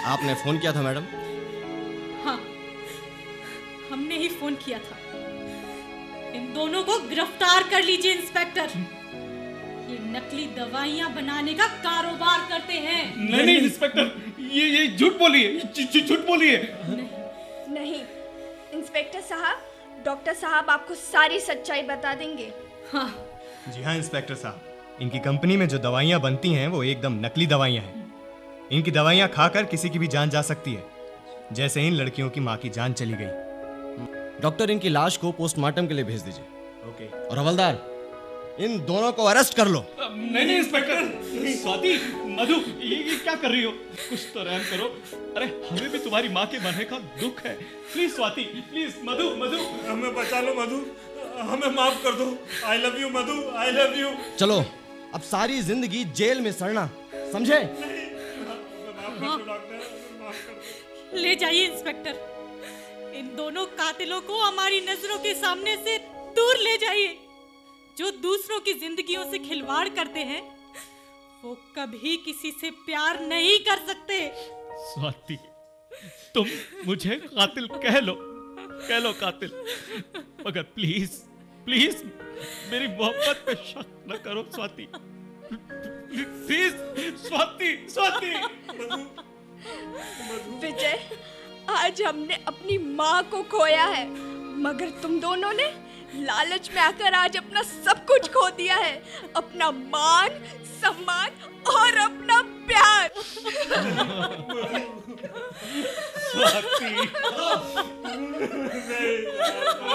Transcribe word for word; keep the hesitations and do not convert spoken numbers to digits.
आपने फोन किया था मैडम? हाँ, हमने ही फोन किया था। इन दोनों को गिरफ्तार कर लीजिए इंस्पेक्टर। ये नकली दवाइयां बनाने का कारोबार करते हैं। नहीं नहीं इंस्पेक्टर, ये ये झूठ बोली है, झूठ बोली है। नहीं नहीं इंस्पेक्टर साहब, डॉक्टर साहब आपको सारी सच्चाई बता देंगे। हाँ जी हाँ इंस्पेक्टर साहब, इनकी कंपनी में जो दवाइयाँ बनती हैं वो एकदम नकली दवाइयाँ हैं। इनकी दवाइयाँ खाकर किसी की भी जान जा सकती है, जैसे इन लड़कियों की माँ की जान चली गई। डॉक्टर, इनकी लाश को पोस्टमार्टम के लिए भेज दीजिए। ओके। और हवलदार, इन दोनों को अरेस्ट कर लो। नहीं नहीं इंस्पेक्टर, स्वाति, मधु, ये, ये क्या कर रही हो? कुछ तो रहम करो। अरे हमें भी तुम्हारी माँ के मरने का दुख है। Please Swati, please. मधु, मधु, हमें बचा लो मधु, हमें माफ कर दो। I love you Madhu, I love you. चलो, अब सारी जिंदगी जेल में सड़ना, समझे? हाँ। ले जाइए इंस्पेक्टर, इन दोनों कातिलों को हमारी नजरों के सामने से दूर ले जाइए। जो दूसरों की जिंदगियों से खिलवाड़ करते हैं वो कभी किसी से प्यार नहीं कर सकते। स्वाति, तुम मुझे कातिल कह लो, कह लो कातिल, मगर प्लीज प्लीज मेरी मोहब्बत पे शक न करो स्वाति। प्लीज स्वाति, स्वाति। विजय, आज हमने अपनी माँ को खोया है, मगर तुम दोनों ने लालच में आकर आज अपना सब कुछ खो दिया है, अपना मान, सम्मान और अपना प्यार। स्वाति।